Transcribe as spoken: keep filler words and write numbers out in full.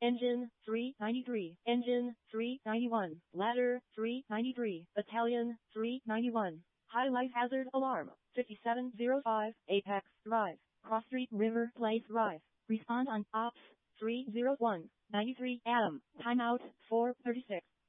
Engine three ninety-three, Engine three ninety-one, Ladder three ninety-three, Battalion three ninety-one. High life hazard alarm, fifty-seven oh five, Apex Drive, Cross Street River Place Drive. Respond on Ops three oh one, ninety-three A M, timeout four thirty-six.